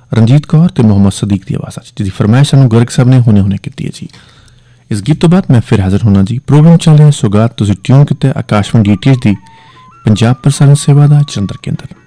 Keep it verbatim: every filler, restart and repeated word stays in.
ਰਣਜੀਤ ਕੌਰ ਤੇ ਮੁਹੰਮਦ ਸਦੀਕ ਦੀ ਆਵਾਜ਼ਾਂ 'ਚ, ਜਿਹਦੀ ਫਰਮਾਇਸ਼ ਸਾਨੂੰ ਗਰਗ ਸਾਹਿਬ ਨੇ ਹੁਣੇ ਹੁਣੇ ਕੀਤੀ ਹੈ ਜੀ। ਇਸ ਗੀਤ ਤੋਂ ਬਾਅਦ ਮੈਂ ਫਿਰ ਹਾਜ਼ਰ ਹੋਣਾ ਜੀ। ਪ੍ਰੋਗਰਾਮ ਚੱਲ ਰਿਹਾ ਸੁਗਾਤ, ਤੁਸੀਂ ਟਿਊਨ ਕੀਤਾ ਆਕਾਸ਼ਵਾਣੀ ਡੀ ਟੀ ਐਚ ਦੀ ਪੰਜਾਬ ਪ੍ਰਸਾਰਣ ਸੇਵਾ ਦਾ ਜਲੰਧਰ ਕੇਂਦਰ।